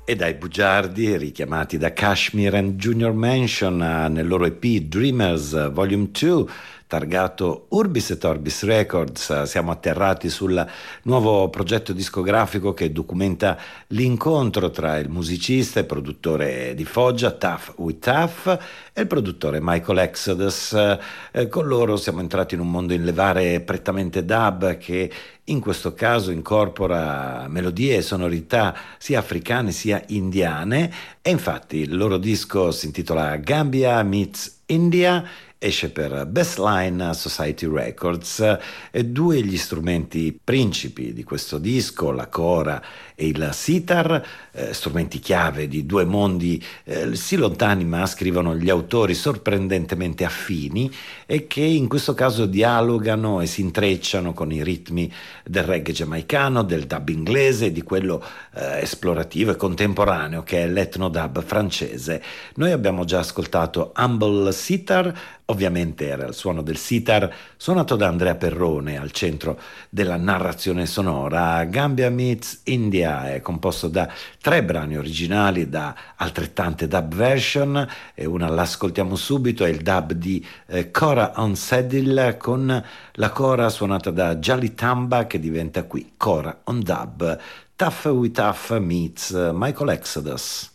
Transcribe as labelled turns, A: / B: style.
A: E dai bugiardi, richiamati da Kashmir and Junior Mansion nel loro EP Dreamers Volume 2, targato Urbis et Orbis Records, siamo atterrati sul nuovo progetto discografico che documenta l'incontro tra il musicista e produttore di Foggia, Tough with Tough, e il produttore Michael Exodus. Con loro siamo entrati in un mondo in levare prettamente dub che in questo caso incorpora melodie e sonorità sia africane sia indiane, e infatti il loro disco si intitola Gambia Meets India, esce per Bestline Society Records. E due gli strumenti principi di questo disco, la cora e il sitar, strumenti chiave di due mondi sì lontani, ma scrivono gli autori sorprendentemente affini, e che in questo caso dialogano e si intrecciano con i ritmi del reggae giamaicano, del dub inglese e di quello esplorativo e contemporaneo che è l'ethno dub francese. Noi abbiamo già ascoltato Humble Sitar, ovviamente era il suono del sitar suonato da Andrea Perrone al centro della narrazione sonora. Gambia Meets India è composto da 3 brani originali, da altrettante dub version, e una l'ascoltiamo subito, è il dub di Cora on Saddle con la cora suonata da Jali Tamba, che diventa qui Cora on Dub. Tough with Tough meets Michael Exodus.